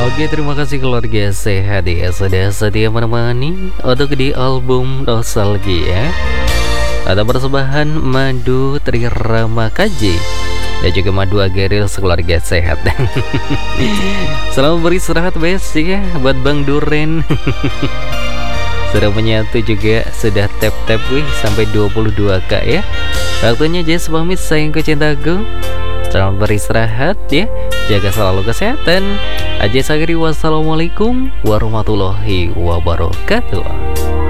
Oke, terima kasih keluarga sehat ya, sudah setia menemani untuk di album Nostalgia atau persembahan Madu Trirama Kaji dan juga Madu Ageril sekeluarga sehat. Selamat beristirahat best ya buat Bang Duren. Sudah menyatu juga, sudah tap-tap wih sampai 22k ya. Waktunya Jess pamit, sayangku cintaku. Selamat beristirahat ya, jaga selalu kesehatan. Aja Sagri, wassalamualaikum warahmatullahi wabarakatuh.